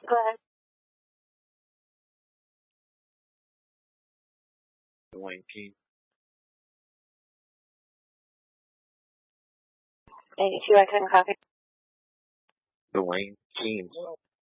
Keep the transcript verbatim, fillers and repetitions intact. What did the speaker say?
Go ahead. Dwayne King. eighty-two, I couldn't copy. Dwayne King.